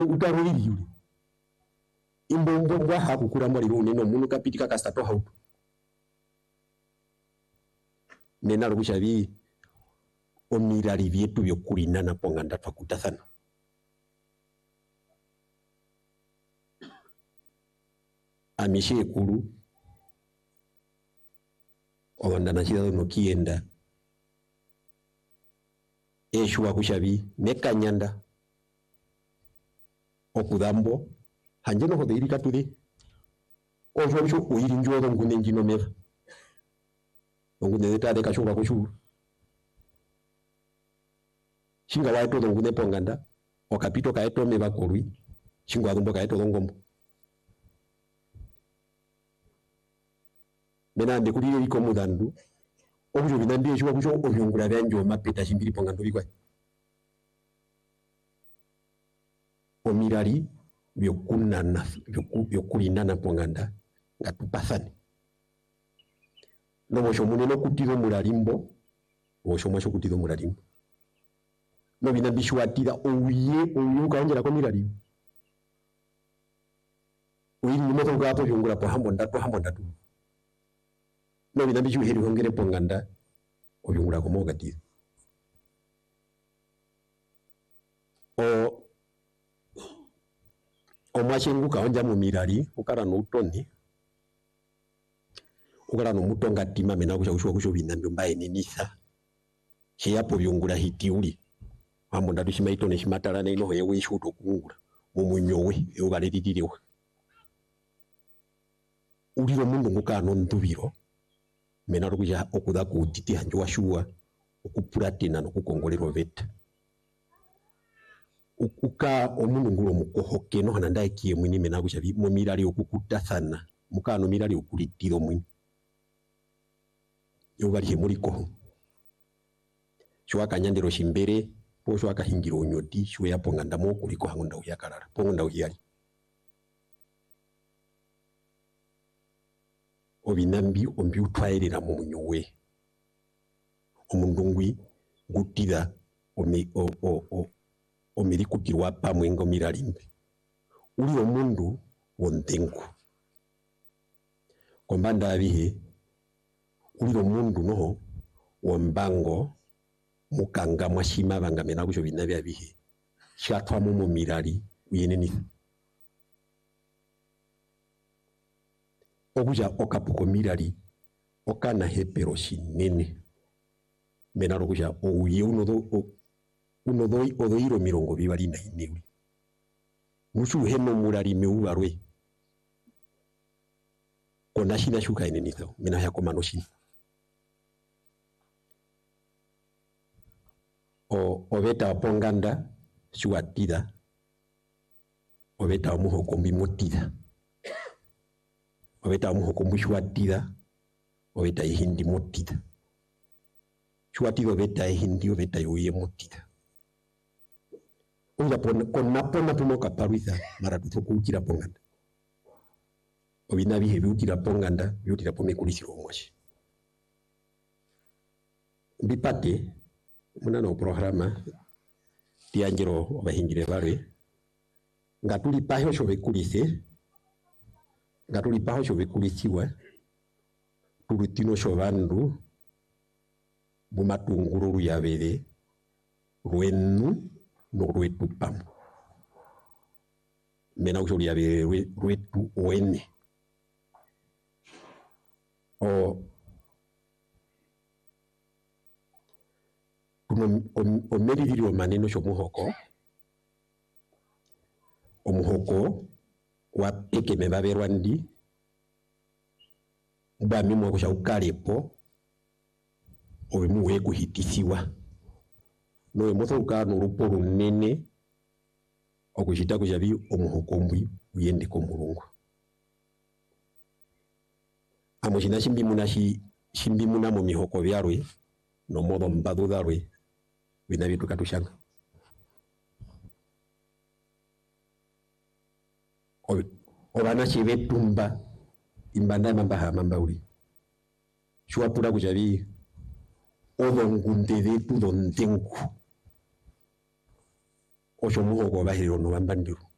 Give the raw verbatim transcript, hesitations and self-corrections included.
utaruliri yule imbombo bwa hakukura muri rune no munu kapitika kastato hautu nena rukushabi omirari vyetu vyokulinana ponganda twakutathana amishe ekulu owandana chidado no kienda eshuwa kushabi mekanyanda okudambo hanje no hodeiri katudi ojo ojo uiri njodo ngune njino mera ngune deta de kashuwa kushu shinga waito do ngune ponganda okapito kaeto meba kolwi shinga adumbo kaeto do ngombo mena ande kulire liko mudandu ojo binandi eshuwa kusho obyongura byanjo mapeta shimbiri pongando bikwa omirari byokunana byokulindana ponganda ngatupasane no bosho munene okutira omulalimbo bosho mwasho okutira omulalimbo no bina bishwatira owiye owiye ukaongera ko mirari oyi ni moto gapo byongura po hambo ndatu hambo ndatu no bina bishuheri hongere ponganda obyongura ko mogatira o omwashenguka onja mu mirari ukara no utoni ukara no mutonga tima mena kusha kusho kusho binambi mbaye ninisa sheyapo byongura hitiuli hambo ndatu shimaitone shimatala ne no yewe ishuto kungura mu munyowe eubaletidirewa uliro mundu ngukano ntubiro mena rukuja okuda ku titi hanjo washuwa okupuratina no kukongolero veta uka omundu ngulo mukohoke no hananda ekiye mwini mena kusha mu mirari okukutathana mukano mirari okulitiro mwini yobali muri ko shwa kanyandiro shimbere po shwa kahingiro onyoti shwe yaponganda mo kuliko hangonda uyakarara pongonda uyali obinambi ombi utwairira mu munyowe omundungwi gutira omi o o o omirikutirwa pamwe ngo miralimbe uli omundu wontengu kombanda abihe uli omundu noho wombango mukanga mwashima bangamena kusho binabi abihe shatwa mu mirari uyeneni okuja okapuko mirari okana hepero shinene mena rokuja ouye unodo uno doi odoiro mirongo bibali na inewi mushu heno murari meubarwe konashina shuka inenitho mina yako manoshi o obeta ponganda shuatida obeta muhoko mbimotida obeta muhoko mbushuatida obeta ihindi motida shuatida obeta ihindi obeta yoye motida uja pona kona pona pumo kaparuiza mara tutokukira ponganda obina bihe biutira ponganda biutira pome kulisiro mwashi bipate muna no programa tiangero obahingire barwe ngatuli paho sho bekulise ngatuli paho sho bekulisiwa turutino sho bandu bumatunguru yabere rwenu no rwetu pamu mena ushori ya rwetu oene o kuno omeri video maneno sho muhoko omuhoko wa peke mebaberwandi ba mimo kusha ukalepo obimuwe kuhitisiwa no emozo ukano rupo runene okushita kujabi omuhokombwi uyende ko mulungu amushina shimbi munashi shimbi muna mu mihoko byarwe no modo mbadu darwe binabitu katushanga obana chibetumba imbanda mambaha mambauli shwa pura kujabi odo ngunde tu dontengu osho muhoko bahero no bambandiru